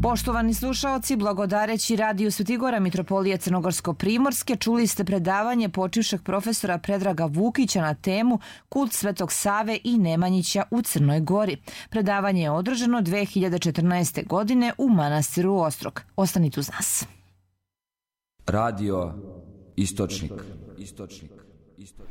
Poštovani slušaoci, blagodareći radiju Svetigora Mitropolije Crnogorsko-Primorske, čuli ste predavanje počivšeg profesora Predraga Vukića na temu Kult Svetog Save i Nemanjića u Crnoj Gori. Predavanje je održano 2014. godine u manastiru Ostrog. Ostanite uz nas. Radio Istočnik.